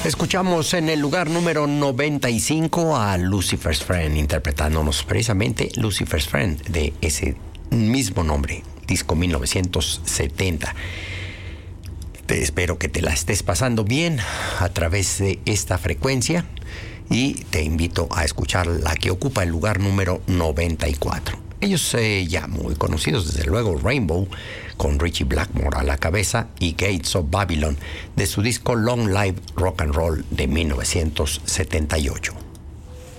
Escuchamos en el lugar número 95 a Lucifer's Friend, interpretándonos precisamente Lucifer's Friend, de ese mismo nombre, disco 1970. Te espero que te la estés pasando bien a través de esta frecuencia y te invito a escuchar la que ocupa el lugar número 94. Ellos ya muy conocidos, desde luego, Rainbow, con Richie Blackmore a la cabeza, y Gates of Babylon, de su disco Long Live Rock and Roll de 1978.